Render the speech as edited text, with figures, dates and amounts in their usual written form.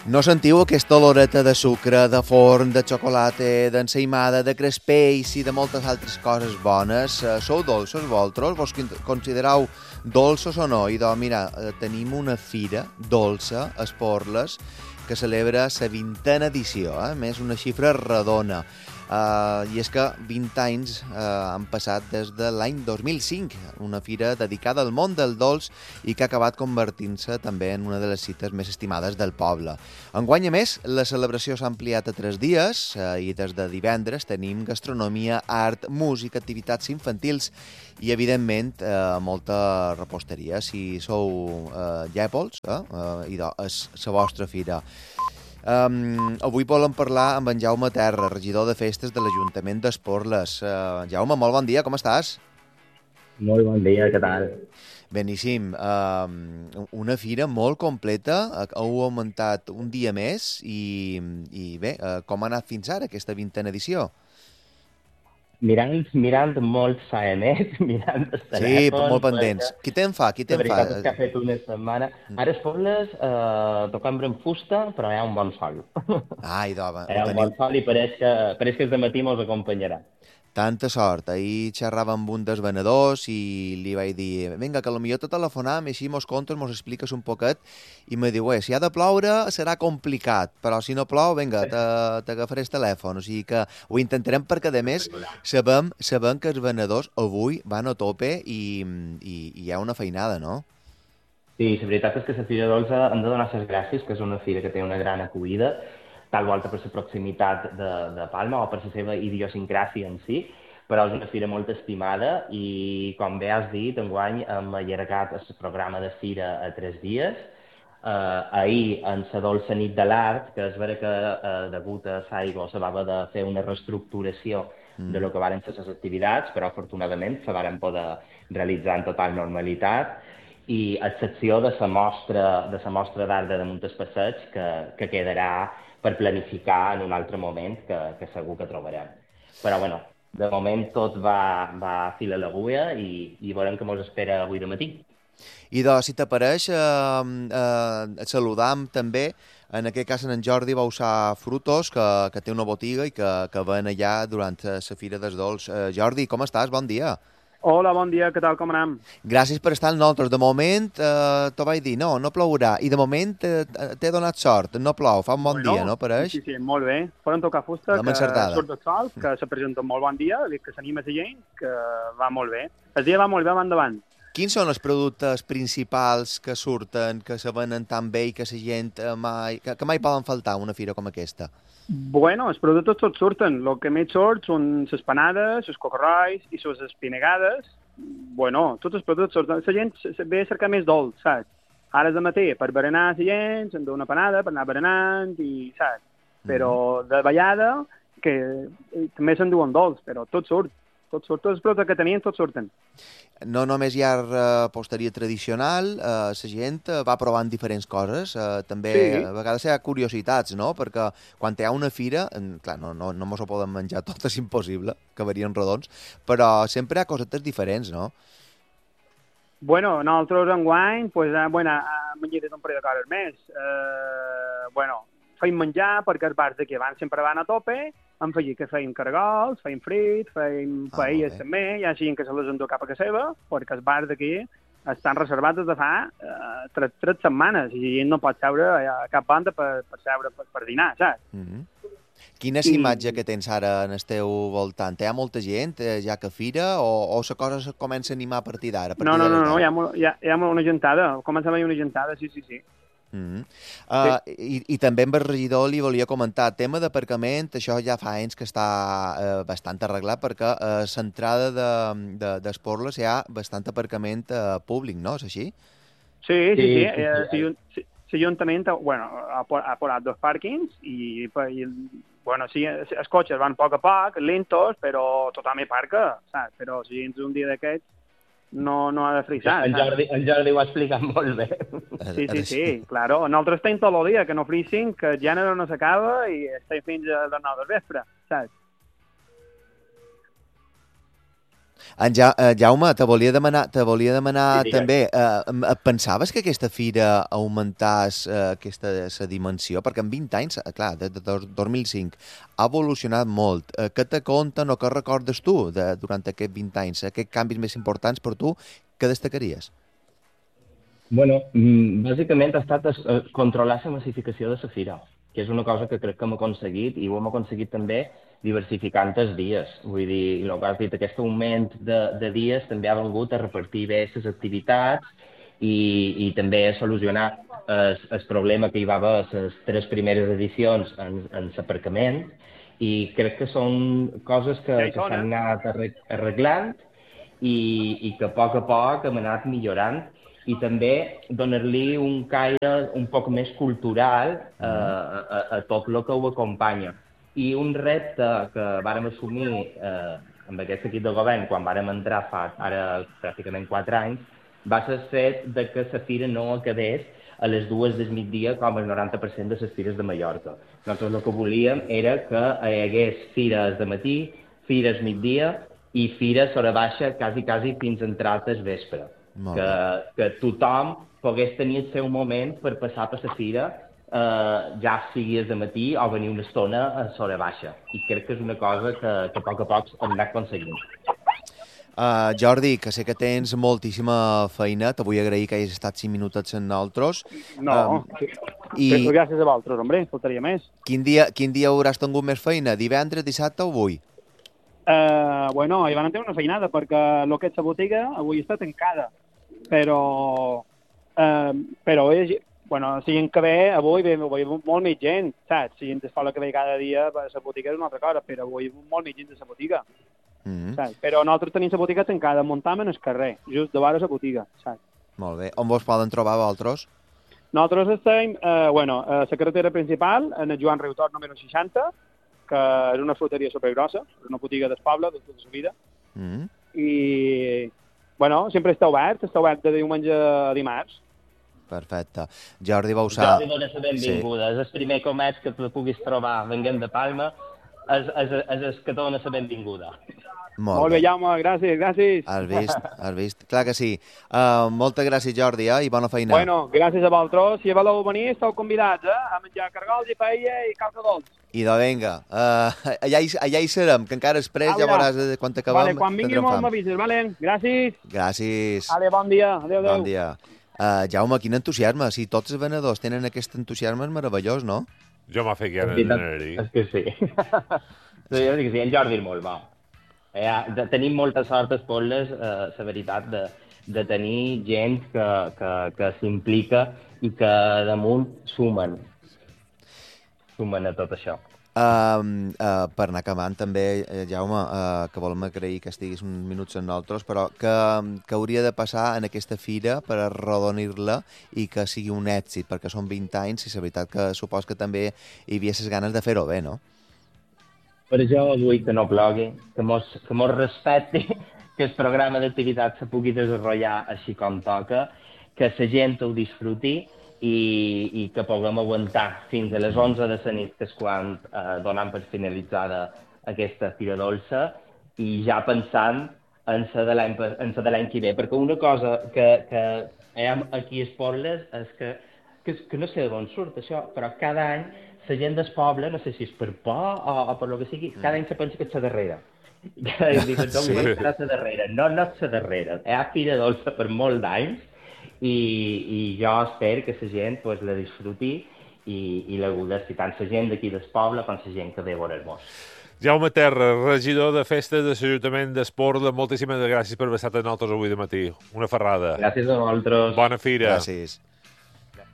No sentiu aquesta oloreta de sucre, de forn, de xocolata, d'ensaïmada, de crespells i de moltes altres coses bones? Sou dolços, vosaltres? Vos considereu dolços o no? I doncs, mira, tenim una fira dolça, Esporles, que celebra la 20a edició, més una xifra redona. I és que 20 anys han passat des de l'any 2005, una fira dedicada al món del dolç i que ha acabat convertint-se també en una de les cites més estimades del poble. Enguany, a més, la celebració s'ha ampliat a 3 dies i des de divendres tenim gastronomia, art, música, activitats infantils i, evidentment, molta reposteria. Si sou llèpols, és la vostra fira. Avui volem parlar amb en Jaume Terra, regidor de festes de l'Ajuntament d'Esporles. Jaume, molt bon dia, com estàs? Molt bon dia, què tal? Beníssim. Una fira molt completa, heu augmentat un dia més i bé, com ha anat fins ara aquesta 20a edició? Mirant molt faenet, mirant els telèfons... Sí, molt pendents. Qui te'n fa? La veritat és que ha fet una setmana... Ara Esporles tocam en fusta, però hi ha un bon sol. Ai, d'home. Hi ha un bon sol i pareix que el dematí mos acompanyarà. Tanta sort. Ahir xerrava amb un dels venedors i li vaig dir vinga, que potser te telefonam i així mos contes, mos expliques un poquet, i me diu, si ha de ploure serà complicat, però si no plou, vinga, t'agafaré el telèfon. O sigui que ho intentarem perquè, a més, sabem que els venedors avui van a tope i hi ha una feinada, no? Sí, la veritat és que la Fira Dolça hem de donar les gràcies, que és una fira que té una gran acollida, tal volta per la proximitat de Palma o per la seva idiosincràsia en si, però és una fira molt estimada i, com bé has dit, enguany hem allargat el programa de fira a 3 dies. Ahir, en la dolça nit de l'art, que és vera que degut a l'aigua se va haver de fer una reestructuració de lo que van ser les activitats, però afortunadament se varen poder realitzar en total normalitat, i a excepció de la mostra d'art de damunt el passeig, que quedarà per planificar en un altre moment, que segur que trobarem. Però, bueno, de moment tot va a fil a l'agulla i veurem què ens espera avui de matí. I doncs, si t'apareix, saludam també, en aquest cas en Jordi Bausà Frutos, que té una botiga i que ven allà durant la Fira dels Dolç. Jordi, com estàs? Bon dia. Hola, bon dia, què tal, com anem? Gràcies per estar amb nosaltres. De moment, t'ho vaig dir, no plourà. I de moment t'he donat sort, no plou, fa un bon dia, no, pareix? Sí, molt bé. Poden tocar fusta, que encertada. surt el sol, que se presenta un molt bon dia, que s'anima la gent, que va molt bé. El dia va molt bé, va endavant. Quins són els productes principals que surten, que se venen tan bé i que la gent que mai poden faltar una fira com aquesta? Bueno, els productes tots surten. El que més surt són les panades, els cocorrois i les espinegades. Bueno, tots els productes surten. La gent ve a cercar més dolç, saps? Ara és de matí, per berenar la gent, s'endú una panada per anar berenant i, saps? Però de ballada, que també s'enduen dolç, però tot surt. Tots els productes que tenien, tots surten. No només hi ha reposteria tradicional, la gent va provant diferents coses, també sí. A vegades hi ha curiositats, no? Perquè quan hi ha una fira, clar, no mos ho poden menjar tot, és impossible, que varien rodons, però sempre hi ha cosetes diferents, no? Bueno, nosaltres enguany, pues, hem menjat un parell de coses més. Feim menjar, perquè els bars d'aquí abans sempre van a tope, hem fet que feim cargols, feim frits, feim paelles també, hi ha gent que se les endú cap a casa seva, perquè els bars d'aquí estan reservats des de fa 3 setmanes i gent no pot seure a cap banda per dinar, saps? Quina és l'imatge que tens ara en el teu voltant? Hi ha molta gent, ja que fira, o la cosa es comença a animar a partir d'ara? No, hi ha una gentada, comença a haver una gentada, sí. I també amb el regidor li volia comentar tema d'aparcament, això ja fa anys que està bastant arreglat perquè a l'entrada d'Esporles hi ha bastant aparcament públic, no? És així? Sí. L'Ajuntament ha posat 2 pàrquings i els cotxes van a poc, lentos, però tothom hi parca, saps? Però si ets un dia d'aquests no ha de frisar. En Jordi ho ha explicat molt bé. Sí, claro. Nosaltres estem tot el dia, que no frisin, que el gènere no s'acaba i estem fins a les 9 del vespre, saps? Jaume, te volia demanar Sí, també, pensaves que aquesta fira augmentàs la dimensió? Perquè en 20 anys, clar, des de 2005, ha evolucionat molt. Què te conten o què recordes tu durant aquests 20 anys? Aquests canvis més importants per tu, què destacaries? Bueno, bàsicament ha estat controlar la massificació de la fira, que és una cosa que crec que hem aconseguit i ho hem aconseguit també diversificant els dies. Vull dir, el que has dit, aquest augment de dies també ha vengut a repartir bé les activitats i també a solucionar el problema que hi va haver a les 3 primeres edicions en l'aparcament i crec que són coses que s'han anat arreglant i que a poc hem anat millorant i també donar-li un caire un poc més cultural a tot el que ho acompanya. I un repte que vàrem assumir amb aquest equip de govern quan vàrem entrar fa ara pràcticament 4 anys va ser el fet de que la fira no acabés a les 2 del migdia com el 90% de les fires de Mallorca. Nosaltres el que volíem era que hi hagués fires de matí, fires migdia i fires hora baixa quasi fins entrat al vespre. Que tothom pogués tenir el seu moment per passar per la fira, ja sigui de matí o venir una estona a l'hora baixa. I crec que és una cosa que a poc hem anat aconseguint. Jordi, que sé que tens moltíssima feina, te vull agrair que hagis estat 5 minutets amb nosaltres. No, gràcies a vosaltres, hombre, faltaria més. Quin dia hauràs tingut més feina? Divendres, dissabte o avui? Bueno, hi van tenir una feinada, perquè el que és la botiga avui està tancada, però bueno, si que ve, avui ve molt més gent, saps? Si ens fa la que ve cada dia, la botiga és una altra cosa, però avui molt més gent de la botiga. Saps? Però nosaltres tenim la botiga tancada, muntem en el carrer, just davant de la botiga, saps? Molt bé. On vos poden trobar, vosaltres? Nosaltres estem, a la carretera principal, en el Joan Riutor número 60, que és una fruteria supergrossa, és una botiga del poble, de tota la vida. I, bueno, sempre està obert de diumenge a dimarts. Perfecte. Jordi Bausà. Jordi dona la benvinguda. És el primer comerç que tu puguis trobar venint de Palma, és el que dona la benvinguda. Molt bé, Jaume, gràcies. Has vist? Clar que sí. Moltes gràcies, Jordi, i bona feina. Bueno, gràcies a vosaltres. Si voleu venir, esteu convidats, a menjar cargols i paella i calça dolç. I de vinga, allà hi serem, que encara després ja veuràs quan acabem. Vale, quan vingui molt m'avises, vale? Gràcies. Vale, bon dia. Adéu. Bon dia. Jaume, quin entusiasme. Si tots els venedors tenen aquest entusiasme, és meravellós, no? Jo m'ha fet ganes d'anar-hi. És que sí. Jo dic que sí, en Jordi és molt bo. Tenim molta sort als pobles, la veritat, de tenir gent que s'implica i que damunt sumen a tot això. Per anar acabant també, Jaume, que volem agrair que estiguis uns minuts amb nosaltres, però que hauria de passar en aquesta fira per arrodonir-la i que sigui un èxit, perquè són 20 anys i la veritat que supos que també hi havia les ganes de fer-ho bé, no? Per això vull que no plogui, que mos respecti, que el programa d'activitats se pugui desenvolupar així com toca, que la gent ho disfruti i que puguem aguantar fins a les 11 de la nit, que és quan donem per finalitzada aquesta Fira Dolça, i ja pensant en la de l'any que ve. Perquè una cosa que hi ha aquí als pobles és que no sé d'on surt això, però cada any la gent del poble, no sé si és per por o per lo que sigui, cada any se pensa que és la darrera. Cada any diuen, serà la darrera. No és la darrera. Hi ha Fira Dolça per molts anys, i jo espero que la gent la disfruti i la gaudeixi, tant la gent d'aquí del poble com la gent que ve a veure-nos. Jaume Terra, regidor de Festes de l'Ajuntament d'Esporles, moltíssimes gràcies per haver estat amb nosaltres avui de matí. Una ferrada. Gràcies a vosaltres. Bona fira. Gràcies.